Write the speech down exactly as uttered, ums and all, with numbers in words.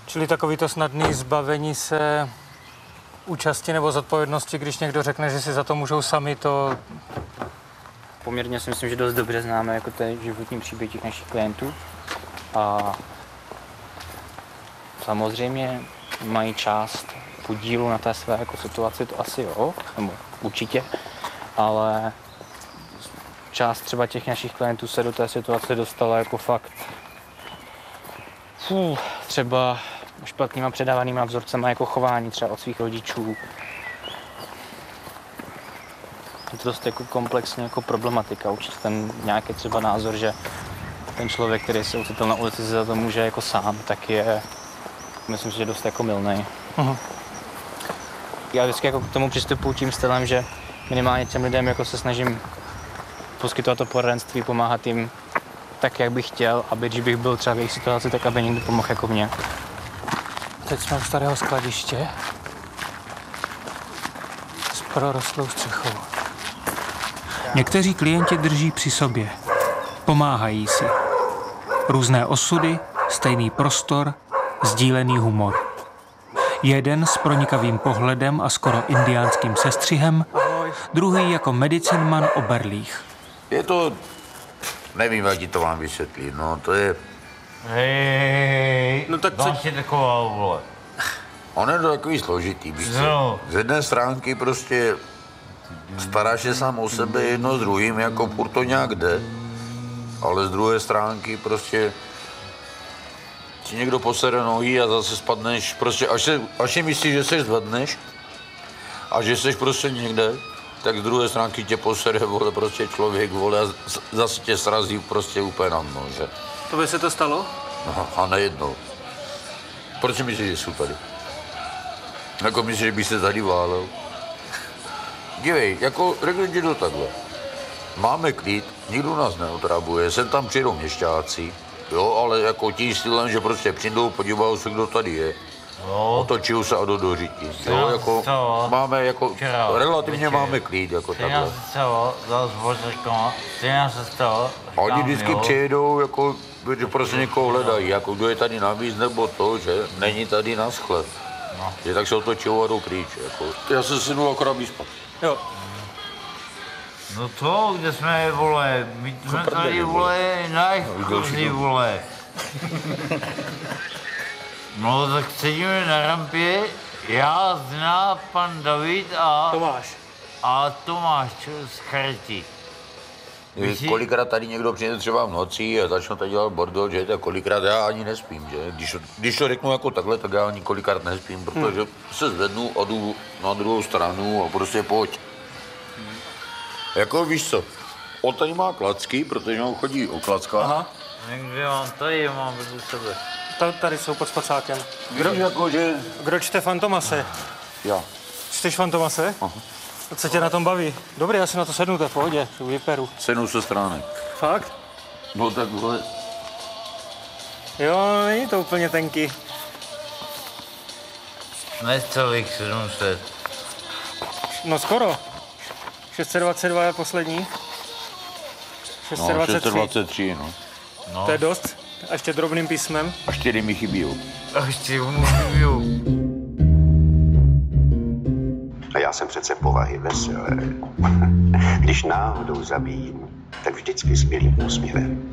Čili takový to snadný zbavení se účasti nebo zodpovědnosti, když někdo řekne, že si za to můžou sami, to... Poměrně si myslím, že dost dobře známe jako ten životní příběh těch našich klientů. A samozřejmě mají část podílu na té své jako situaci, to asi jo, nebo určitě, ale část třeba těch našich klientů se do té situace dostala jako fakt fů, třeba špatnýma předávanýma vzorcema jako chování třeba od svých rodičů. Je to dost jako komplexní jako problematika. Určitě ten nějaký třeba názor, že ten člověk, který se ocitl na ulici, se za to může jako sám, tak je, myslím si, že dost jako mylnej. Uh-huh. Já vždycky jako k tomu přistupuji tím stylem, že minimálně těm lidem jako se snažím poskytovat to poradenství, pomáhat jim tak, jak bych chtěl, aby když bych byl třeba v jejich situaci, tak aby někdo pomohl jako mě. Teď jsme u starého skladiště s prorostlou střechou. Někteří klienti drží při sobě. Pomáhají si. Různé osudy, stejný prostor, sdílený humor. Jeden s pronikavým pohledem a skoro indiánským sestřihem, druhý jako medicinman o berlích. Je to... Nevím, jak ti to mám vysvětlit, no to je... Hej, no tak co ti taková, vole? Ono je to takový složitý, víš co? Z jedné stránky prostě staráš se sám o sebe jedno s druhým, jako furt to nějak jde, ale z druhé stránky prostě ti někdo posere nohy a zase spadneš, prostě až, se, až si myslíš, že se zvedneš a že jsi prostě někde, tak z druhé stránky tě posere, vole, prostě člověk, vole, a zase tě srazí prostě úplně na dno, že? To by se to stalo? No, a nejednou. Proč myslíš, že jsou tady? Jako myslíš, že by se tady válel? Dívej, jako řekl ti to takhle. Máme klid, nikdo nás neotravuje, sem tam přijdou měšťáci, jo, ale jako tím stylem, že prostě přijdou, podívají se, kdo tady je. No. Otočí se a do dožití. Jo, jako máme jako, včera, relativně večer, máme klid, jako takhle. Stejně se stalo, zase pořekla, stejně se stalo. A oni vždycky přijedou, jako, že prostě někoho hledají, jako kdo je tady navíc, nebo to, že není tady na schled. No. Že tak se otočí a jdou pryč, jako. Já se synu akorát vyspat. Jo. No to, kde jsme, vole, my jsme tady, vole, na exkurzi, vole. No tak sedíme na rampě, já zná pan David a... Tomáš. A Tomáš z Charity. Kolikrát tady někdo přijde třeba v noci a začne tady dělat bordel, že tak kolikrát já ani nespím, že? Když, když to řeknu jako takhle, tak já ani kolikrát nespím, protože hmm. se zvednu a jdu na druhou stranu a prostě pojď. Hmm. Jako víš co, on tady má klacky, protože on chodí o klackách. Aha. Někde mám tady, mám vedle sebe. Tady jsou pod spacákem. Kdo, jako, že... Kdo čte Fantomase? Já. Čteš Fantomase? Aha. Co tě na tom baví? Dobrý, já si na to sednu, to je v pohodě, to vyperu. Sednu se stránek. Fakt? No tak vole. Jo, není to úplně tenký. Ne celých sedm set. No skoro. šest set dvacet dva je poslední. šest set dvacet tři. No, šest set dvacet tři, no. no. To je dost. A ještě drobným písmem. A čtyři mi chybí. A čtyři mu chybí. A já jsem přece povahy veselé. Když náhodou zabijím, tak vždycky s milým úsměvem.